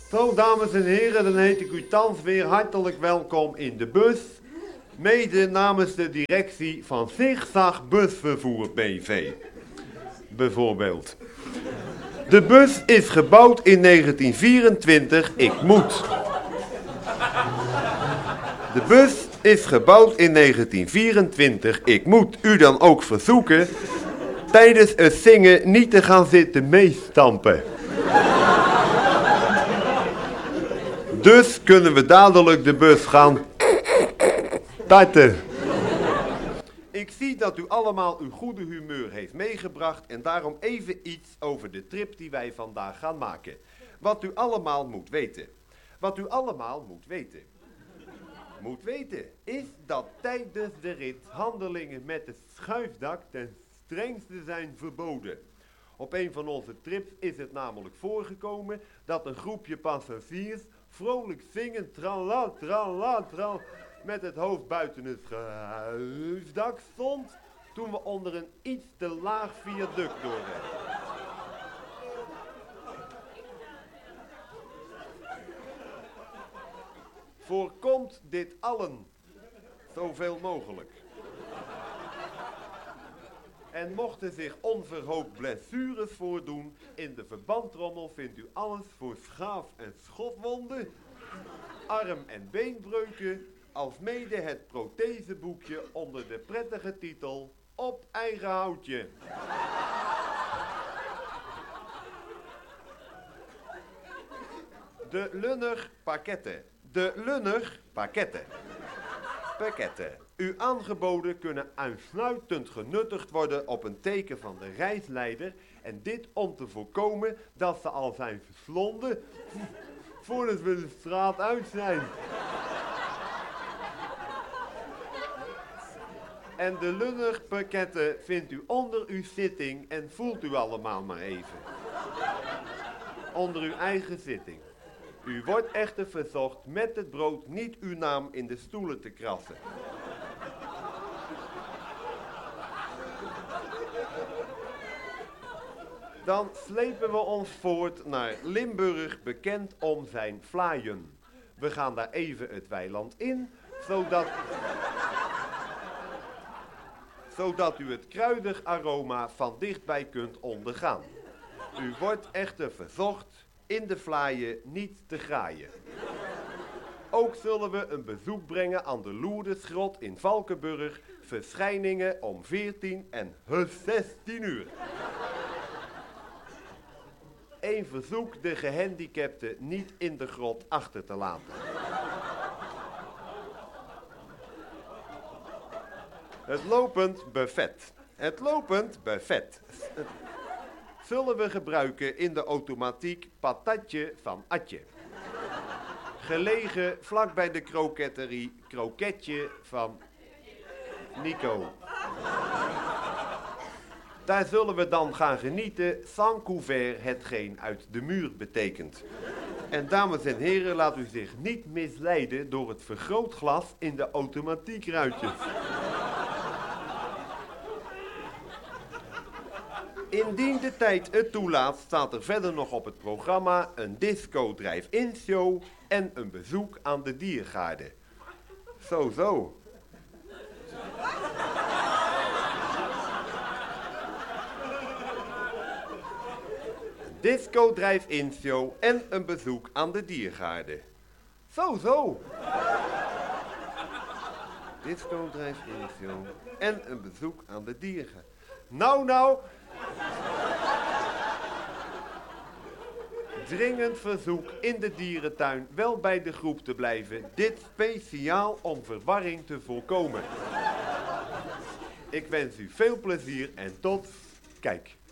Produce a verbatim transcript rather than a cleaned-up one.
Zo, dames en heren, dan heet ik u thans weer hartelijk welkom in de bus. Mede namens de directie van Zigzag Busvervoer B V. Bijvoorbeeld. De bus is gebouwd in negentien vierentwintig, ik moet. De bus is gebouwd in negentien vierentwintig, ik moet u dan ook verzoeken tijdens het zingen niet te gaan zitten meestampen. Dus kunnen we dadelijk de bus gaan starten. Ik zie dat u allemaal uw goede humeur heeft meegebracht en daarom even iets over de trip die wij vandaag gaan maken. Wat u allemaal moet weten. Wat u allemaal moet weten. Moet weten is dat tijdens de rit handelingen met het schuifdak ten strengste zijn verboden. Op een van onze trips is het namelijk voorgekomen dat een groepje passagiers vrolijk zingend trala, trala, trala met het hoofd buiten het schuifdak stond toen we onder een iets te laag viaduct doorreden. Voorkomt dit allen zoveel mogelijk. En mochten zich onverhoopt blessures voordoen, in de verbandrommel vindt u alles voor schaaf- en schotwonden, arm- en beenbreuken, alsmede het protheseboekje onder de prettige titel Op eigen houtje. De Lunner pakketten. De Lunner pakketten. Pakketten. U aangeboden kunnen uitsluitend genuttigd worden op een teken van de reisleider en dit om te voorkomen dat ze al zijn verslonden voordat we de straat uit zijn. En de Lunner pakketten vindt u onder uw zitting en voelt u allemaal maar even. Onder uw eigen zitting. U wordt echter verzocht met het brood niet uw naam in de stoelen te krassen. Dan slepen we ons voort naar Limburg, bekend om zijn vlaaien. We gaan daar even het weiland in, zodat, zodat u het kruidig aroma van dichtbij kunt ondergaan. U wordt echter verzocht in de vlaaien niet te graaien. Ook zullen we een bezoek brengen aan de Loerdesgrot in Valkenburg, verschijningen om veertien en zestien uur. Eén verzoek de gehandicapten niet in de grot achter te laten. Het lopend buffet. Het lopend buffet zullen we gebruiken in de automatiek patatje van Atje. Gelegen vlakbij de kroketterie Kroketje van Nico. Daar zullen we dan gaan genieten, sans couvert, hetgeen uit de muur betekent. En dames en heren, laat u zich niet misleiden door het vergrootglas in de automatiekruitjes. Indien de tijd het toelaat, staat er verder nog op het programma een disco drive-in show en een bezoek aan de diergaarde. Zo, zo. Disco drive-in show en een bezoek aan de diergaarde. Zo, zo. Disco drive-in show en een bezoek aan de diergaarde. Nou, nou. Dringend verzoek in de dierentuin wel bij de groep te blijven. Dit speciaal om verwarring te voorkomen. Ik wens u veel plezier en tot... Kijk.